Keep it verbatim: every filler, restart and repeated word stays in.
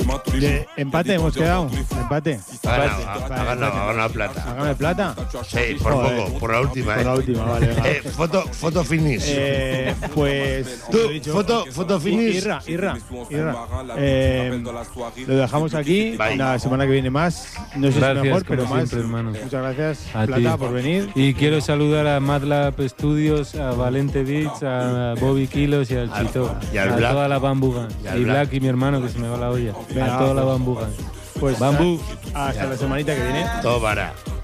De empate hemos quedado. Empate. Ha ganado, ha, ha ganado, ha ganado plata. ¿Ha ganado plata? Sí, por Joder. poco, por la última, Por ¿eh? la última, vale. venga. Eh, foto, foto finish. Eh, pues. Tú, lo he dicho. foto, foto finish. Irra, Irra, Irra. Eh, lo dejamos aquí. Bye. La semana que viene más. No sé si Gracias, mejor, como pero más. siempre, hermano. Muchas gracias, A Plata, ti. por venir. Y quiero saludar a MATLAB Studios, a Valente Beats, a Bobby Kilos y al Al- Chito. y al a Black. toda la Bambugan. Y al Y Black. Black y mi hermano que se me va la olla. Venga, a toda la pues. Bambugan. Pues Bambú. hasta la semanita que viene. Todo para.